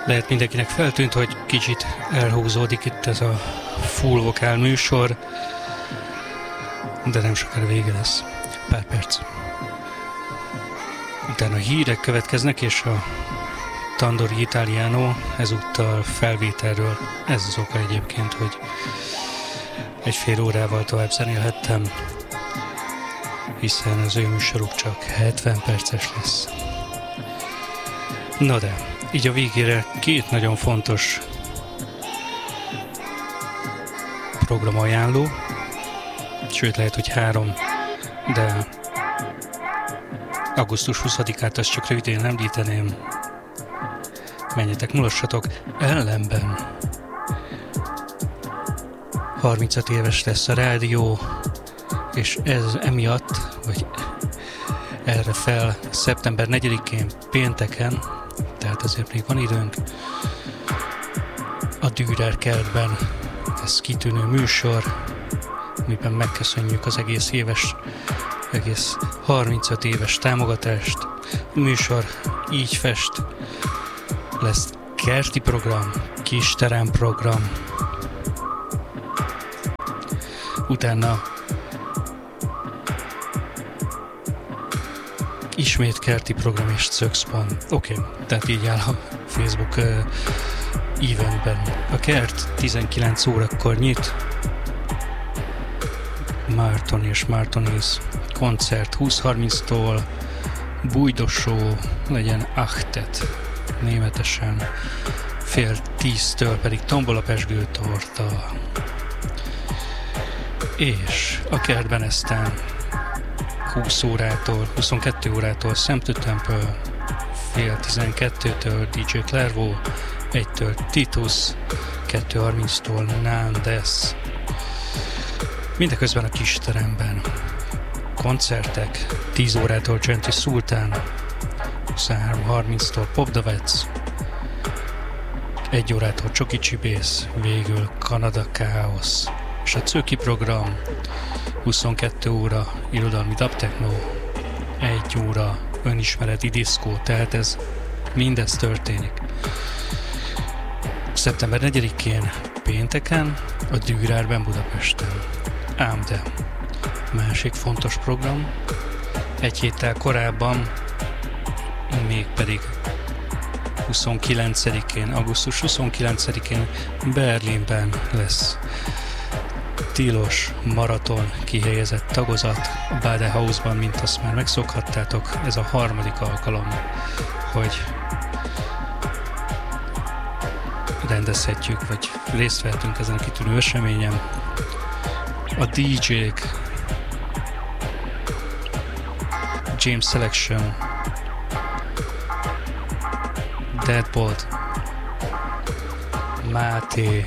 Lehet mindenkinek feltűnt, hogy kicsit elhúzódik itt ez a full vokál műsor, de nem sokára vége lesz. Pár perc. Utána hírek következnek, és a Tandori Italiano ezúttal felvételről. Ez az oka egyébként, hogy egy fél órával tovább zenélhettem, hiszen az ő műsoruk csak 70 perces lesz. Na de, így a végére két nagyon fontos programajánló, sőt lehet, hogy 3, de augusztus 20-át azt csak röviden említeném. Menjetek, mulassatok, ellenben 35 éves lesz a rádió, és ez emiatt, vagy erre fel szeptember 4-én pénteken, tehát azért még van időnk, a Dürer kertben ez kitűnő műsor, amiben megköszönjük az egész 35 éves támogatást. A műsor így fest, lesz kerti program, kisterem program, utána ismét kerti program és Szökszpan. Oké, tehát így áll a Facebook eventben. A kert 19 órakor nyit, Márton és Mártonész koncert 20:30-tól, Bújdosó legyen Achtet németesen, 9:30-től pedig tombola pezsgő torta. És a kertben eztán 20 órától, 22 órától Sam to Temple, 11:30-től DJ Clairvaux, 1-től Titus, 2:30-tól Nandes. Mindeközben a kisteremben koncertek, 10 órától Gentry Sultan, 23:30-tól Popdavec, 1 órától Csoki Csibész, végül Kanada Chaos. És a Cöki program 22 óra irodalmi dubtechno, 1 óra önismereti diszkó, tehát ez mindez történik. Szeptember 4-én pénteken a Dürerben Budapesten. Ám de másik fontos program, egy héttel korábban, mégpedig 29-én, augusztus 29-én Berlinben lesz tilos maraton kihelyezett tagozat a Badehausban, mint azt már megszokhattátok. Ez a 3. alkalom, hogy rendezhetjük, vagy részt vehetünk ezen a kitűnő eseményen. A DJ-k James Selection, Deadbolt, Máté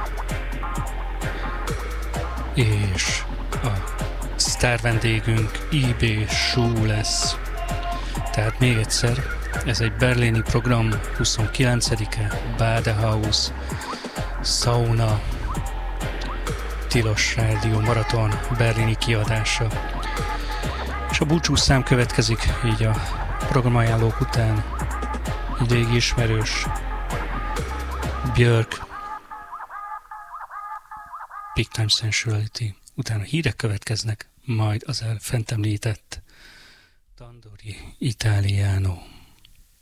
és a sztár vendégünk IB Show lesz. Tehát még egyszer, ez egy berlini program, 29-e, Badehaus, sauna, tilos rádió maraton berlini kiadása. És a búcsúszám következik így a programajánlók után. Egy régi ismerős, Björk, Big Time Sensuality. Utána hírek következnek, majd az fent említett Tandori Italiano.